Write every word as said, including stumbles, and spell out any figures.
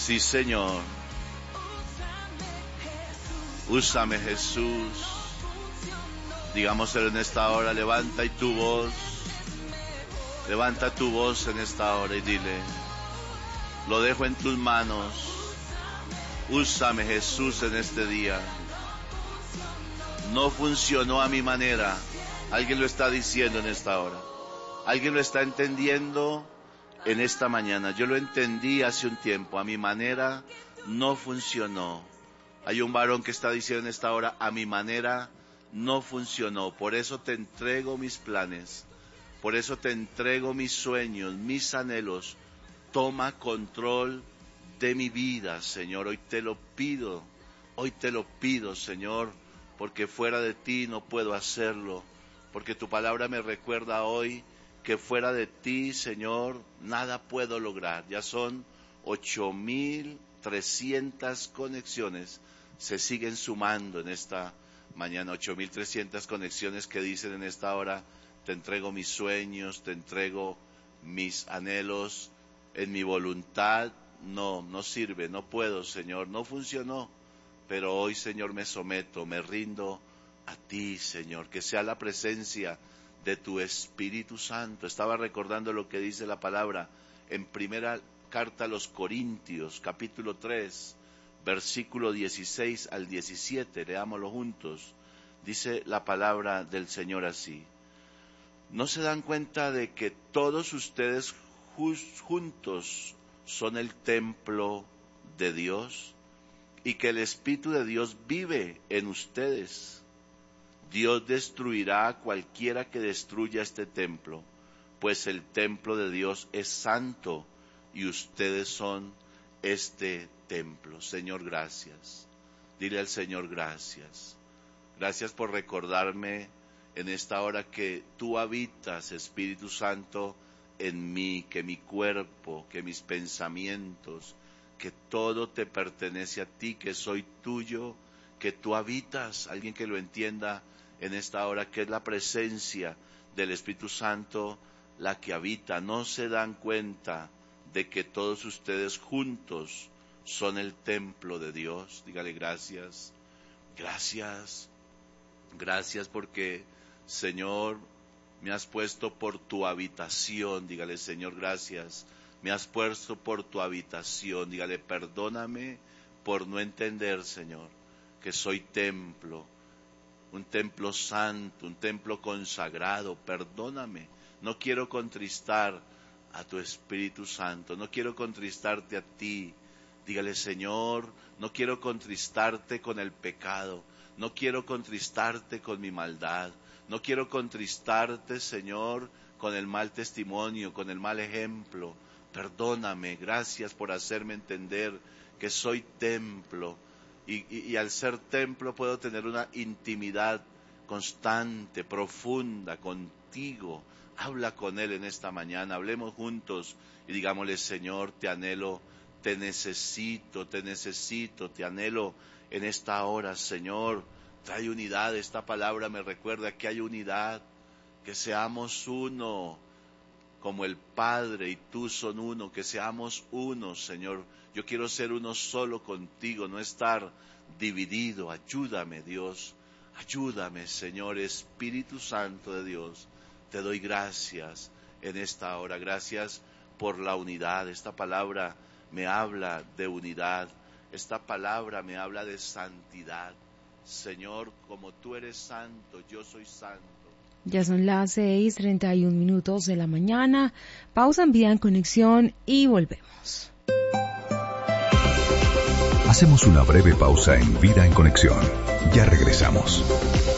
Sí, Señor. Úsame, Jesús. Digámoselo en esta hora, levanta y tu voz. Levanta tu voz en esta hora y dile: lo dejo en tus manos. Úsame, Jesús, en este día. No funcionó a mi manera. Alguien lo está diciendo en esta hora. Alguien lo está entendiendo en esta mañana. Yo lo entendí hace un tiempo. A mi manera no funcionó. Hay un varón que está diciendo en esta hora: a mi manera no funcionó. Por eso te entrego mis planes. Por eso te entrego mis sueños, mis anhelos. Toma control de mi vida, Señor. Hoy te lo pido. Hoy te lo pido, Señor, porque fuera de ti no puedo hacerlo. Porque tu palabra me recuerda hoy que fuera de ti, Señor, nada puedo lograr. Ya son ocho mil trescientas conexiones. Se siguen sumando en esta mañana. ocho mil trescientas conexiones que dicen en esta hora: te entrego mis sueños, te entrego mis anhelos. En mi voluntad no, no sirve, no puedo, Señor, no funcionó. Pero hoy, Señor, me someto, me rindo a ti, Señor. Que sea la presencia de tu Espíritu Santo. Estaba recordando lo que dice la palabra en primera carta a los Corintios, capítulo tres, versículo dieciséis al diecisiete. Leámoslo juntos. Dice la palabra del Señor así: ¿no se dan cuenta de que todos ustedes juntos son el templo de Dios y que el Espíritu de Dios vive en ustedes? Dios destruirá a cualquiera que destruya este templo, pues el templo de Dios es santo y ustedes son este templo. Señor, gracias. Dile al Señor gracias. Gracias por recordarme en esta hora que tú habitas, Espíritu Santo, en mí, que mi cuerpo, que mis pensamientos, que todo te pertenece a ti, que soy tuyo, que tú habitas. Alguien que lo entienda en esta hora, que es la presencia del Espíritu Santo la que habita. No se dan cuenta de que todos ustedes juntos son el templo de Dios. Dígale gracias, gracias, gracias porque, Señor, me has puesto por tu habitación. Dígale: Señor, gracias, me has puesto por tu habitación. Dígale: perdóname por no entender, Señor, que soy templo, un templo santo, un templo consagrado. Perdóname, no quiero contristar a tu Espíritu Santo, no quiero contristarte a ti. Dígale: Señor, no quiero contristarte con el pecado, no quiero contristarte con mi maldad, no quiero contristarte, Señor, con el mal testimonio, con el mal ejemplo. Perdóname, gracias por hacerme entender que soy templo. Y, y, y al ser templo puedo tener una intimidad constante, profunda contigo. Habla con Él en esta mañana, hablemos juntos y digámosle: Señor, te anhelo, te necesito, te necesito, te anhelo en esta hora, Señor. Trae unidad. Esta palabra me recuerda que hay unidad, que seamos uno, como el Padre y tú son uno, que seamos uno, Señor. Yo quiero ser uno solo contigo, no estar dividido. Ayúdame, Dios, ayúdame, Señor, Espíritu Santo de Dios. Te doy gracias en esta hora, gracias por la unidad. Esta palabra me habla de unidad, esta palabra me habla de santidad. Señor, como tú eres santo, yo soy santo. Ya son las seis treinta y un minutos de la mañana. Pausa en Vida en Conexión y volvemos. Hacemos una breve pausa en Vida en Conexión. Ya regresamos.